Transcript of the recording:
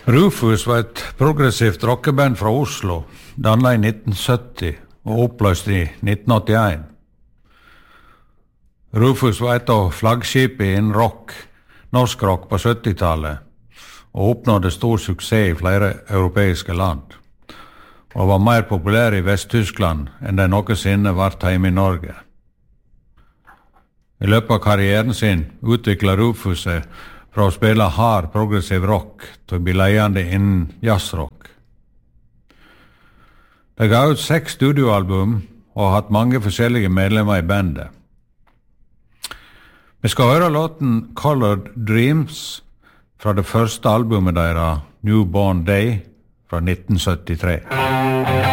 Rufus var et progressivt rockeband fra Oslo, dannet i 1970 og oppløst i 1981. Rufus var et av flaggskipene innen norsk rock på 70-tallet, og oppnådde stor suksess i flere europeiske land, og var mer populær i Vest-Tyskland enn det noensinne vært hjemme i Norge. I løpet av karrieren sin utviklet Rufus seg fra å spille hard progressiv rock til å bli ledende innen jazzrock. De ga ut 6 studioalbum og har hatt mange forskjellige medlemmer i bandet. Vi skal høre låten Colored Dreams fra det første albumet deres, Newborn Day, fra 1973.